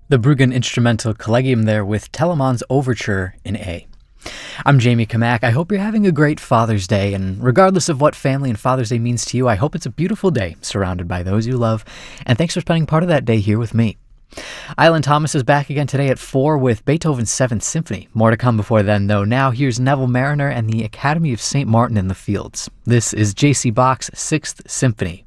The Bruggen Instrumental Collegium there with Telemann's Overture in A. I'm Jamie Kamak. I hope you're having a great Father's Day, and regardless of what family and Father's Day means to you, I hope it's a beautiful day surrounded by those you love, and thanks for spending part of that day here with me. Island Thomas is back again today at 4 with Beethoven's 7th Symphony. More to come before then, though. Now here's Neville Marriner and the Academy of St. Martin in the Fields. This is J.C. Bach's 6th Symphony.